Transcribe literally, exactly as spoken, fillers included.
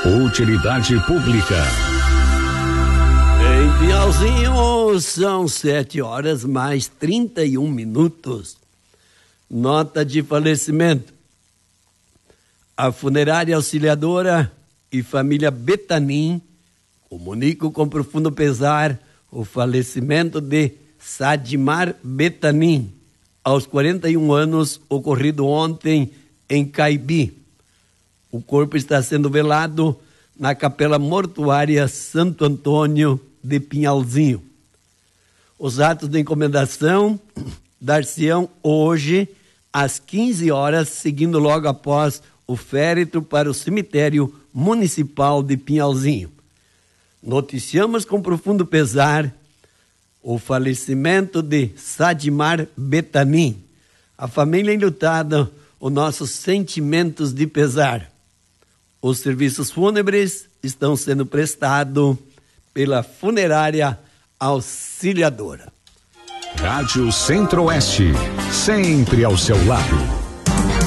Utilidade pública. Em Pinhalzinho, são sete horas mais trinta e um minutos. Nota de falecimento. A funerária Auxiliadora e família Betanin comunicam com profundo pesar o falecimento de Sadimar Betanin, aos quarenta e um anos, ocorrido ontem em Caibi. O corpo está sendo velado na Capela Mortuária Santo Antônio de Pinhalzinho. Os atos de encomendação dar-se-ão hoje às quinze horas, seguindo logo após o féretro para o cemitério municipal de Pinhalzinho. Noticiamos com profundo pesar o falecimento de Sadimar Betanin. A família enlutada, os nossos sentimentos de pesar. Os serviços fúnebres estão sendo prestados pela funerária Auxiliadora. Rádio Centro-Oeste, sempre ao seu lado.